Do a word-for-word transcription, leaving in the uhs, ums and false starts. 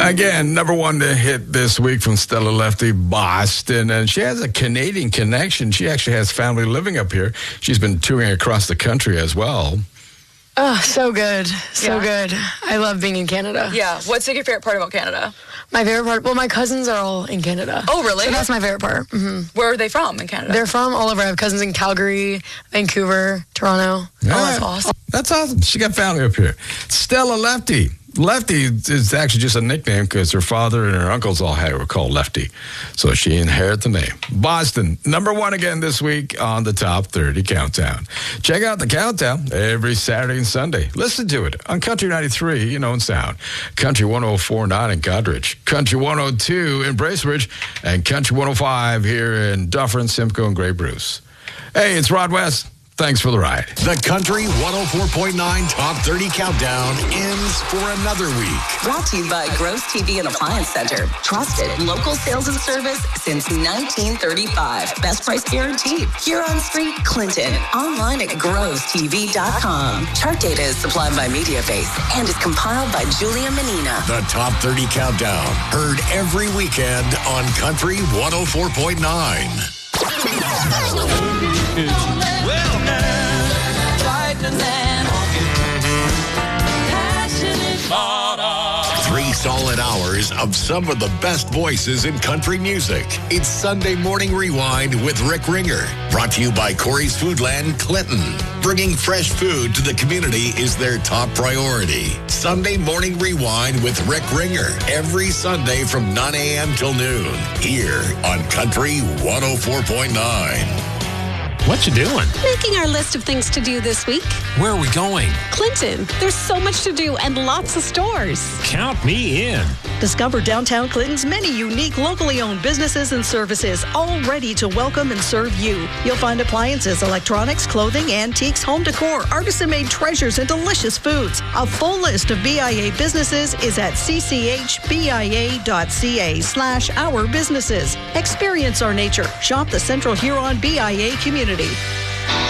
Again, number one to hit this week from Stella Lefty, Boston. And she has a Canadian connection. She actually has family living up here. She's been touring across the country as well. Oh, so good. So Yeah. good. I love being in Canada. Yeah. What's your favorite part about Canada? My favorite part, well, my cousins are all in Canada. Oh, really? So that's my favorite part. hmm Where are they from in Canada? They're from all over. I have cousins in Calgary, Vancouver, Toronto. Yeah. Oh, that's awesome. That's awesome. She got family up here. Stella Lefty. Lefty is actually just a nickname because her father and her uncles all had were called Lefty. So she inherited the name. Boston, number one again this week on the Top thirty Countdown. Check out the countdown every Saturday and Sunday. Listen to it on Country ninety-three, you know, in sound. Country one oh four point nine in Goderich. Country one oh two in Bracebridge. And Country one oh five here in Dufferin, Simcoe, and Grey Bruce. Hey, it's Rod West. Thanks for the ride. The Country one oh four point nine Top thirty Countdown ends for another week. Brought to you by Gross T V and Appliance Center. Trusted local sales and service since nineteen thirty-five. Best price guaranteed. Huron Street, Clinton. Online at gross t v dot com. Chart data is supplied by MediaFace and is compiled by Julia Menina. The Top thirty Countdown, heard every weekend on Country one oh four point nine. Three solid hours of some of the best voices in country music. It's Sunday Morning Rewind with Rick Ringer. Brought to you by Corey's Foodland, Clinton. Bringing fresh food to the community is their top priority. Sunday Morning Rewind with Rick Ringer. Every Sunday from nine a.m. till noon. Here on Country one oh four point nine. What you doing? Making our list of things to do this week. Where are we going? Clinton, there's so much to do and lots of stores. Count me in. Discover downtown Clinton's many unique locally owned businesses and services, all ready to welcome and serve you. You'll find appliances, electronics, clothing, antiques, home decor, artisan-made treasures, and delicious foods. A full list of B I A businesses is at c c h b i a dot c a slash our businesses. Experience our nature. Shop the Central Huron B I A community.